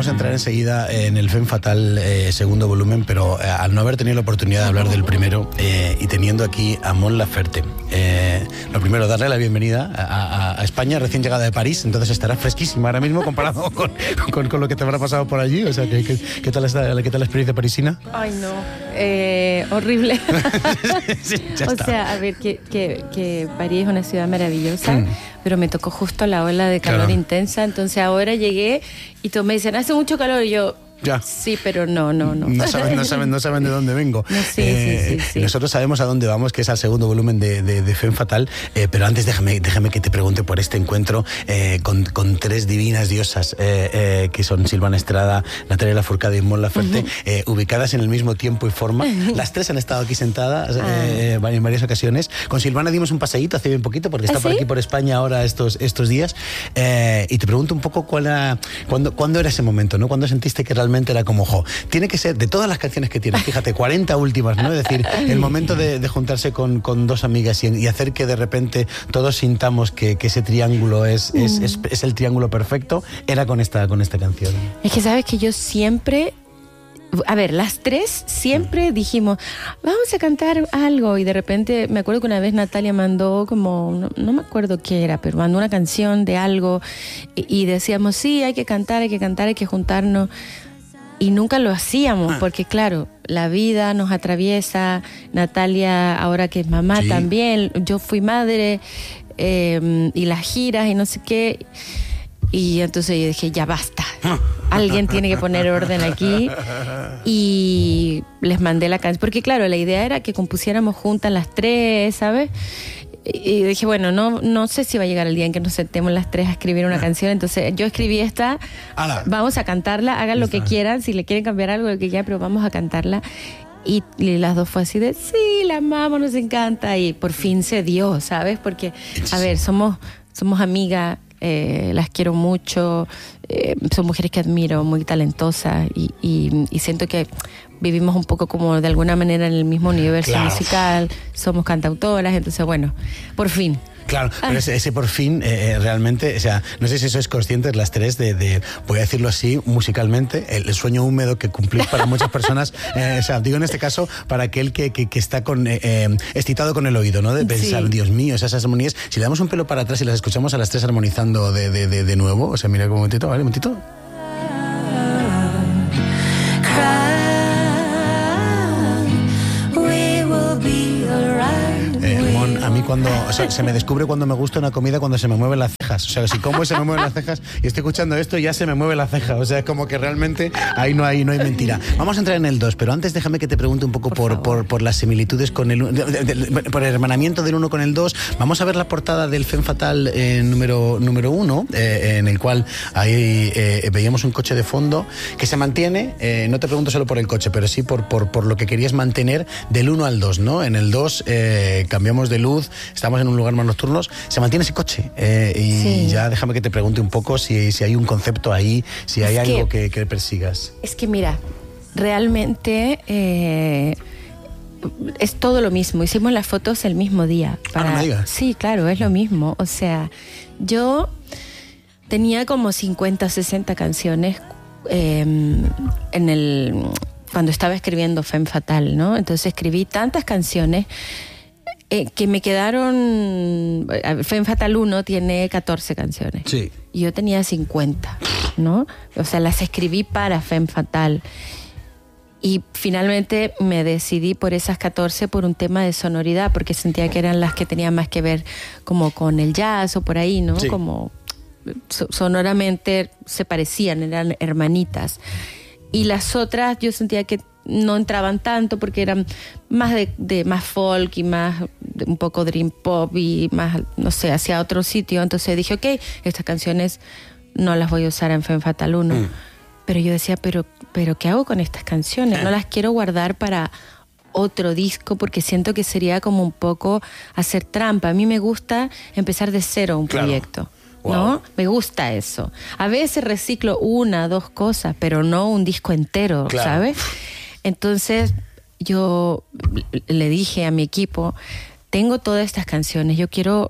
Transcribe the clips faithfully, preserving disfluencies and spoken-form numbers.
vamos a entrar enseguida en el Femme Fatale eh, segundo volumen, pero eh, al no haber tenido la oportunidad de hablar del primero eh, y teniendo aquí a Mon Laferte, eh, lo primero, darle la bienvenida a, a, a España, recién llegada de París, entonces estará fresquísima ahora mismo comparado con, con, con lo que te habrá pasado por allí. O sea, ¿qué, qué, qué, tal, está, ¿qué tal la experiencia parisina? Ay, no, eh, horrible. Sí, ya o está. sea, a ver, que, que, que París es una ciudad maravillosa, mm. pero me tocó justo la ola de calor claro. intensa, entonces ahora llegué y todos me dicen, hace mucho calor, y yo... Ya. Sí, pero no, no, no. No saben, no saben, no saben de dónde vengo. No, sí, eh, sí, sí, sí. Nosotros sabemos a dónde vamos, que es al segundo volumen de, de, de Femme Fatale, eh, pero antes déjame, déjame que te pregunte por este encuentro eh, con, con tres divinas diosas, eh, eh, que son Silvana Estrada, Natalia Lafourcade y Mon Laferte, uh-huh. eh, ubicadas en el mismo tiempo y forma. Las tres han estado aquí sentadas eh, ah. en varias ocasiones. Con Silvana dimos un paseíto hace bien poquito, porque está ¿Ah, por sí? aquí, por España, ahora estos, estos días. Eh, y te pregunto un poco cuál era, cuándo, cuándo era ese momento, ¿no? ¿Cuándo sentiste que realmente era como, jo, tiene que ser, de todas las canciones que tienes, fíjate, cuarenta últimas, ¿no? Es decir, el momento de, de juntarse con, con dos amigas y, y hacer que de repente todos sintamos que, que ese triángulo es, mm. es, es, es el triángulo perfecto, era con esta, con esta canción. Es que sabes que yo siempre... A ver, las tres siempre dijimos, vamos a cantar algo, y de repente me acuerdo que una vez Natalia mandó como, no, no me acuerdo qué era, pero mandó una canción de algo y, y decíamos, sí, hay que cantar, hay que cantar, hay que juntarnos. Y nunca lo hacíamos, porque claro, la vida nos atraviesa, Natalia ahora que es mamá sí. también, yo fui madre, eh, y las giras y no sé qué, y entonces yo dije, ya basta, alguien tiene que poner orden aquí, y les mandé la canción, porque claro, la idea era que compusiéramos juntas las tres, ¿sabes? Y dije, bueno, no, no sé si va a llegar el día en que nos sentemos las tres a escribir una canción. Entonces yo escribí esta, Ala. vamos a cantarla, hagan lo que quieran, si le quieren cambiar algo, lo que quieran, pero vamos a cantarla. Y, y las dos fue así de, sí, la amamos, nos encanta. Y por fin se dio, ¿sabes? Porque, a ver, somos, somos amigas, eh, las quiero mucho, eh, son mujeres que admiro, muy talentosas, y, y, y siento que vivimos un poco como de alguna manera en el mismo universo claro. musical, somos cantautoras, entonces bueno, por fin. Claro, pero ese, ese por fin eh, realmente, o sea, no sé si sois conscientes las tres de, de, voy a decirlo así, musicalmente, el, el sueño húmedo que cumplís para muchas personas, eh, o sea, digo en este caso, para aquel que, que, que está con, eh, eh, excitado con el oído, ¿no? De pensar, sí. Dios mío, esas armonías, si le damos un pelo para atrás y las escuchamos a las tres armonizando de, de, de, de nuevo, o sea, mira un momentito, ¿vale? Un momentito. A mí cuando, o sea, se me descubre cuando me gusta una comida cuando se me mueven las cejas. O sea, si como se me mueven las cejas y estoy escuchando esto, ya se me mueve la ceja. O sea, es como que realmente ahí no hay, no hay mentira. Vamos a entrar en el dos, pero antes déjame que te pregunte un poco por, por, por, por las similitudes con el... De, de, de, por el hermanamiento del uno con el dos. Vamos a ver la portada del Femme Fatale eh, número, número uno, eh, en el cual ahí eh, veíamos un coche de fondo que se mantiene, eh, no te pregunto solo por el coche, pero sí por, por, por lo que querías mantener del uno al dos, ¿no? En el dos eh, cambiamos de luz, estamos en un lugar más nocturnos, se mantiene ese coche eh, y sí. ya déjame que te pregunte un poco si, si hay un concepto ahí, si hay es algo que, que, que persigas. Es que mira, realmente eh, es todo lo mismo, hicimos las fotos el mismo día. Para... Ah, no me digas. Sí, claro, es lo mismo, o sea, yo tenía como cincuenta, sesenta canciones eh, en el... cuando estaba escribiendo Femme Fatale, ¿no? Entonces escribí tantas canciones Eh, que me quedaron... Femme Fatale uno tiene catorce canciones. Sí. Y yo tenía cincuenta, ¿no? O sea, las escribí para Femme Fatale. Y finalmente me decidí por esas catorce por un tema de sonoridad, porque sentía que eran las que tenían más que ver como con el jazz o por ahí, ¿no? Sí. Como sonoramente se parecían, eran hermanitas. Y las otras yo sentía que no entraban tanto porque eran más de, de más folk y más de un poco dream pop y más, no sé, hacia otro sitio. Entonces dije, ok, estas canciones no las voy a usar en Femme Fatale uno. Mm. Pero yo decía, pero, pero ¿qué hago con estas canciones? No las quiero guardar para otro disco porque siento que sería como un poco hacer trampa. A mí me gusta empezar de cero un claro. proyecto. Wow. ¿No? Me gusta eso. A veces reciclo una, dos cosas, pero no un disco entero, claro. ¿sabes? Entonces yo le dije a mi equipo, tengo todas estas canciones, yo quiero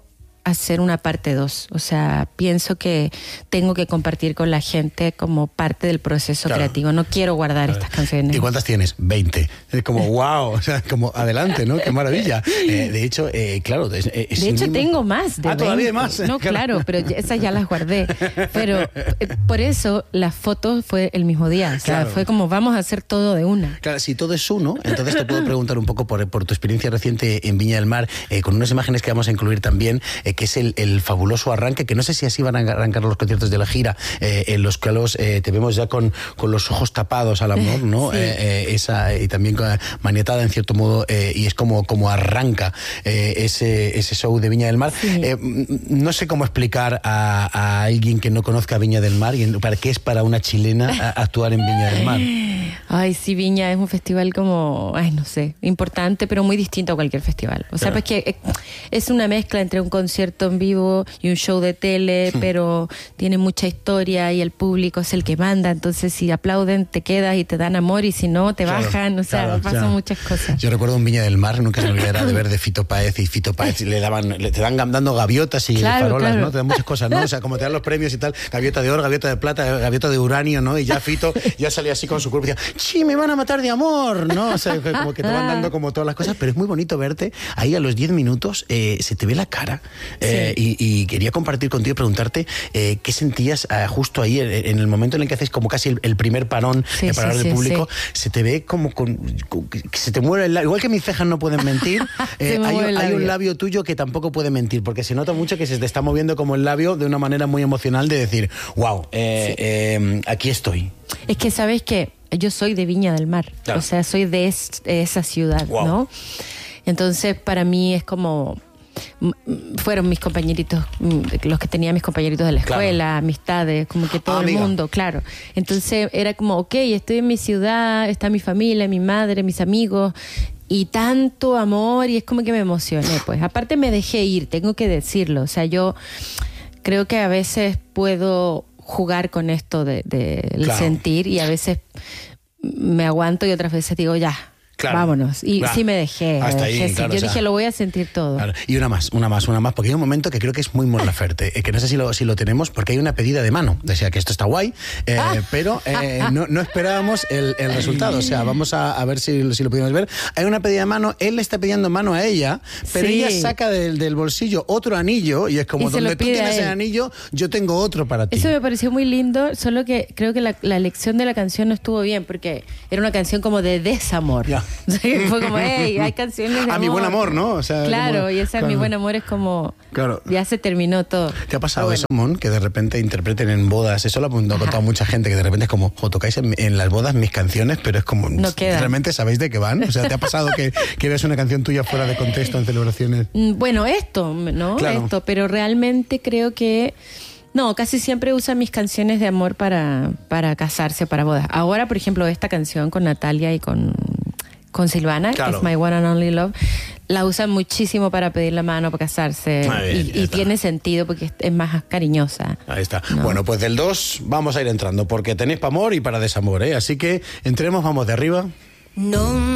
hacer una parte dos. O sea, pienso que tengo que compartir con la gente como parte del proceso claro. creativo. No quiero guardar claro. estas canciones. ¿Y cuántas tienes? veinte. Es como, wow, o sea, como adelante, ¿no? Qué maravilla. Eh, de hecho, eh, claro. Es, es de hecho, mismo... tengo más. De ah, todavía hay más. No, claro, pero esas ya las guardé. Pero eh, por eso las fotos fue el mismo día. O sea, claro. fue como, vamos a hacer todo de una. Claro, si todo es uno, entonces te puedo preguntar un poco por, por tu experiencia reciente en Viña del Mar, eh, con unas imágenes que vamos a incluir también, eh, que es el, el fabuloso arranque, que no sé si así van a arrancar los conciertos de la gira, eh, en los que los, eh, te vemos ya con, con los ojos tapados al amor, ¿no? Sí. Eh, eh, esa, y también maniatada en cierto modo, eh, y es como, como arranca eh, ese, ese show de Viña del Mar. Sí. Eh, no sé cómo explicar a, a alguien que no conozca Viña del Mar y para qué es para una chilena a, actuar en Viña del Mar. Ay, sí, Viña es un festival como, ay, no sé, importante, pero muy distinto a cualquier festival. O sea, claro. pues que es una mezcla entre un concierto en vivo y un show de tele, hmm. pero tiene mucha historia y el público es el que manda. Entonces, si aplauden, te quedas y te dan amor, y si no, te claro, bajan. O sea, claro, pasan claro. muchas cosas. Yo recuerdo un Viña del Mar, nunca se me olvidará de ver de Fito Páez, y Fito Páez le daban, le, te dan dando gaviotas y claro, farolas, claro. ¿no? Te dan muchas cosas, ¿no? O sea, como te dan los premios y tal, gaviota de oro, gaviota de plata, gaviota de uranio, ¿no? Y ya Fito ya salía así con su cuerpo y decía, sí, me van a matar de amor, ¿no? O sea, como que te van dando como todas las cosas, pero es muy bonito verte ahí a los diez minutos, eh, se te ve la cara, eh, sí. y, y quería compartir contigo y preguntarte eh, qué sentías eh, justo ahí en, en el momento en el que haces como casi el, el primer parón sí, eh, para hablar sí, del público, sí. se te ve como con, con que se te muere el labio, igual que mis cejas no pueden mentir, eh, hay, hay un labio tuyo que tampoco puede mentir, porque se nota mucho que se te está moviendo como el labio de una manera muy emocional de decir, wow, eh, sí. eh, aquí estoy. Es que sabes que yo soy de Viña del Mar, claro. o sea, soy de, es, de esa ciudad, wow. ¿no? Entonces, para mí es como, fueron mis compañeritos, los que tenía mis compañeritos de la escuela, claro. amistades, como que todo ah, el amiga. mundo, claro. Entonces, era como, ok, estoy en mi ciudad, está mi familia, mi madre, mis amigos, y tanto amor, y es como que me emocioné, pues. Aparte me dejé ir, tengo que decirlo, o sea, yo creo que a veces puedo jugar con esto de, de el claro. sentir, y a veces me aguanto y otras veces digo ya, claro. vámonos, y claro. sí me dejé, hasta me dejé ahí, sí. claro, yo o sea, dije lo voy a sentir todo, claro. Y una más, una más, una más, porque hay un momento que creo que es muy Mon Laferte, eh, que no sé si lo, si lo tenemos, porque hay una pedida de mano, decía que esto está guay, eh, ah. pero eh, no, no esperábamos el, el resultado, o sea, vamos a, a ver si, si lo pudimos ver. Hay una pedida de mano, él le está pidiendo mano a ella, pero sí. ella saca del, del bolsillo otro anillo, y es como, y donde tú tienes el anillo, yo tengo otro para ti. Eso me pareció muy lindo, solo que creo que la, la elección de la canción no estuvo bien, porque era una canción como de desamor. Ya. Fue como, hey, hay canciones de a amor. mi buen amor, ¿no? O sea, claro, como, y esa claro. mi buen amor es como, claro. ya se terminó todo. ¿Te ha pasado bueno. eso, Mon? Que de repente interpreten en bodas, eso lo ha contado mucha gente, que de repente es como, o tocáis en, en las bodas mis canciones, pero es como, no queda. ¿realmente sabéis de qué van? O sea, ¿te ha pasado que, que ves una canción tuya fuera de contexto en celebraciones? Bueno, esto, ¿no? Claro. Esto, pero realmente creo que no, casi siempre usan mis canciones de amor para, para casarse, para bodas. Ahora, por ejemplo, esta canción con Natalia y con... con Silvana, claro. que es My One and Only Love, la usan muchísimo para pedir la mano, para casarse, bien, y, y tiene sentido porque es más cariñosa. Ahí está. ¿No? Bueno, pues del dos vamos a ir entrando, porque tenéis para amor y para desamor, ¿eh? Así que entremos, vamos de arriba. No.